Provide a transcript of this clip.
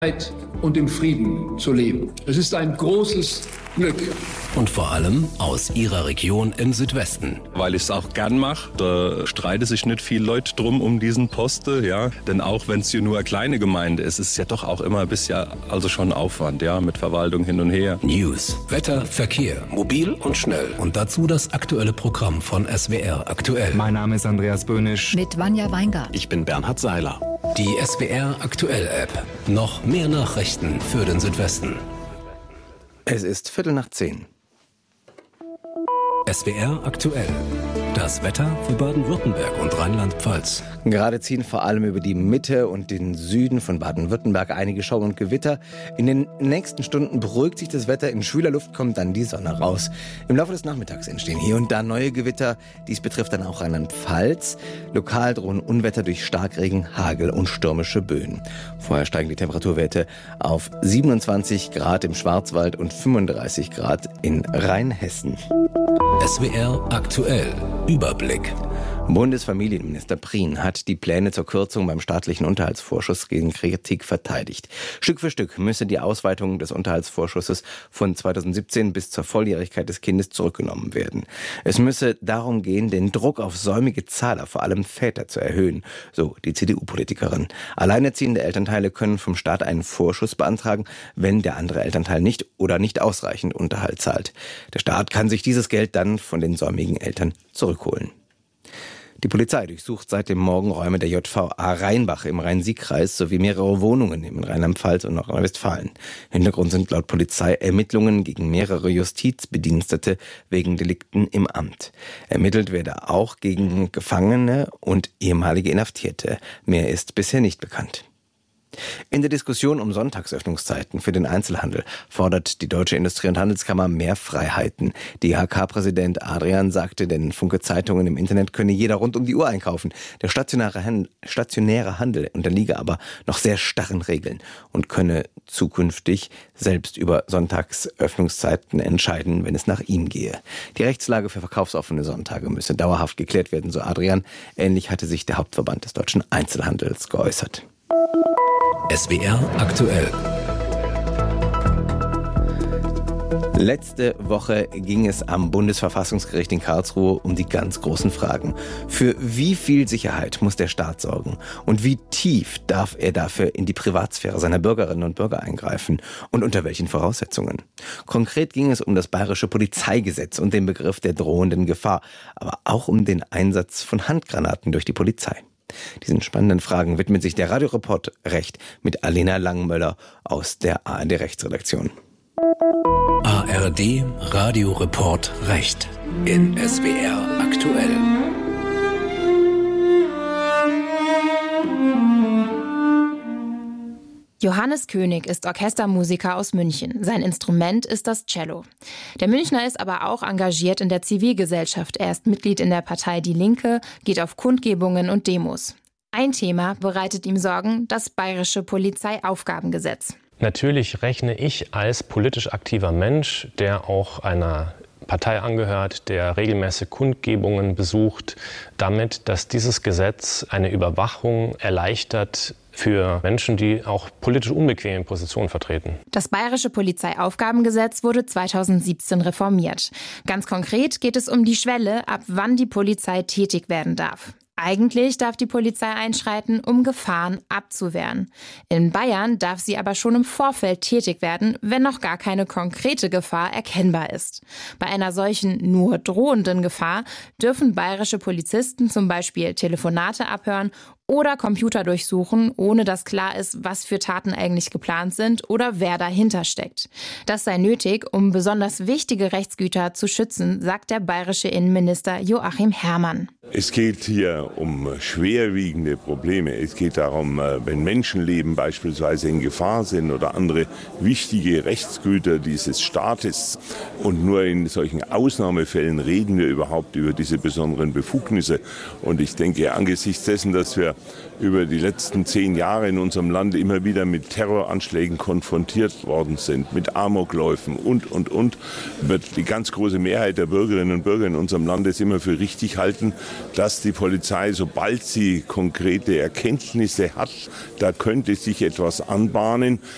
und im Frieden zu leben. Es ist ein großes Glück. Und vor allem aus ihrer Region im Südwesten. Weil ich es auch gern mache, da streiten sich nicht viele Leute drum um diesen Posten, ja. Denn auch wenn es hier nur eine kleine Gemeinde ist, ist es ja doch auch immer ein bisschen, also schon Aufwand, ja, mit Verwaltung hin und her. News, Wetter, Verkehr, mobil und schnell. Und dazu das aktuelle Programm von SWR aktuell. Mein Name ist Andreas Böhnisch. Mit Vanja Weingart. Ich bin Bernhard Seiler. Die SWR aktuell App. Noch mehr Nachrichten für den Südwesten. Es ist 9:15. SWR aktuell. Das Wetter für Baden-Württemberg und Rheinland-Pfalz. Gerade ziehen vor allem über die Mitte und den Süden von Baden-Württemberg einige Schauer und Gewitter. In den nächsten Stunden beruhigt sich das Wetter. In schwüler Luft kommt dann die Sonne raus. Im Laufe des Nachmittags entstehen hier und da neue Gewitter. Dies betrifft dann auch Rheinland-Pfalz. Lokal drohen Unwetter durch Starkregen, Hagel und stürmische Böen. Vorher steigen die Temperaturwerte auf 27 Grad im Schwarzwald und 35 Grad in Rheinhessen. SWR aktuell. Überblick. Bundesfamilienminister Prien hat die Pläne zur Kürzung beim staatlichen Unterhaltsvorschuss gegen Kritik verteidigt. Stück für Stück müsse die Ausweitung des Unterhaltsvorschusses von 2017 bis zur Volljährigkeit des Kindes zurückgenommen werden. Es müsse darum gehen, den Druck auf säumige Zahler, vor allem Väter, zu erhöhen, so die CDU-Politikerin. Alleinerziehende Elternteile können vom Staat einen Vorschuss beantragen, wenn der andere Elternteil nicht oder nicht ausreichend Unterhalt zahlt. Der Staat kann sich dieses Geld dann von den säumigen Eltern zurückholen. Die Polizei durchsucht seit dem Morgen Räume der JVA Rheinbach im Rhein-Sieg-Kreis sowie mehrere Wohnungen in Rheinland-Pfalz und Nordrhein-Westfalen. Hintergrund sind laut Polizei Ermittlungen gegen mehrere Justizbedienstete wegen Delikten im Amt. Ermittelt werde auch gegen Gefangene und ehemalige Inhaftierte. Mehr ist bisher nicht bekannt. In der Diskussion um Sonntagsöffnungszeiten für den Einzelhandel fordert die Deutsche Industrie- und Handelskammer mehr Freiheiten. DIHK-Präsident Adrian sagte den Funke-Zeitungen, im Internet könne jeder rund um die Uhr einkaufen. Der stationäre Handel unterliege aber noch sehr starren Regeln und könne zukünftig selbst über Sonntagsöffnungszeiten entscheiden, wenn es nach ihm gehe. Die Rechtslage für verkaufsoffene Sonntage müsse dauerhaft geklärt werden, so Adrian. Ähnlich hatte sich der Hauptverband des deutschen Einzelhandels geäußert. SWR aktuell. Letzte Woche ging es am Bundesverfassungsgericht in Karlsruhe um die ganz großen Fragen. Für wie viel Sicherheit muss der Staat sorgen? Und wie tief darf er dafür in die Privatsphäre seiner Bürgerinnen und Bürger eingreifen? Und unter welchen Voraussetzungen? Konkret ging es um das bayerische Polizeigesetz und den Begriff der drohenden Gefahr, aber auch um den Einsatz von Handgranaten durch die Polizei. Diesen spannenden Fragen widmet sich der Radioreport Recht mit Alena Langmöller aus der ARD-Rechtsredaktion. ARD Radioreport Recht in SWR aktuell. Johannes König ist Orchestermusiker aus München. Sein Instrument ist das Cello. Der Münchner ist aber auch engagiert in der Zivilgesellschaft. Er ist Mitglied in der Partei Die Linke, geht auf Kundgebungen und Demos. Ein Thema bereitet ihm Sorgen: das bayerische Polizeiaufgabengesetz. Natürlich rechne ich als politisch aktiver Mensch, der auch einer Partei angehört, der regelmäßig Kundgebungen besucht, damit, dass dieses Gesetz eine Überwachung erleichtert für Menschen, die auch politisch unbequeme Positionen vertreten. Das bayerische Polizeiaufgabengesetz wurde 2017 reformiert. Ganz konkret geht es um die Schwelle, ab wann die Polizei tätig werden darf. Eigentlich darf die Polizei einschreiten, um Gefahren abzuwehren. In Bayern darf sie aber schon im Vorfeld tätig werden, wenn noch gar keine konkrete Gefahr erkennbar ist. Bei einer solchen nur drohenden Gefahr dürfen bayerische Polizisten zum Beispiel Telefonate abhören oder Computer durchsuchen, ohne dass klar ist, was für Taten eigentlich geplant sind oder wer dahinter steckt. Das sei nötig, um besonders wichtige Rechtsgüter zu schützen, sagt der bayerische Innenminister Joachim Herrmann. Es geht hier um schwerwiegende Probleme. Es geht darum, wenn Menschenleben beispielsweise in Gefahr sind oder andere wichtige Rechtsgüter dieses Staates. Und nur in solchen Ausnahmefällen reden wir überhaupt über diese besonderen Befugnisse. Und ich denke, angesichts dessen, dass wir über die letzten 10 Jahre in unserem Land immer wieder mit Terroranschlägen konfrontiert worden sind, mit Amokläufen und, wird die ganz große Mehrheit der Bürgerinnen und Bürger in unserem Land es immer für richtig halten, dass die Polizei, sobald sie konkrete Erkenntnisse hat, da könnte sich etwas anbahnen,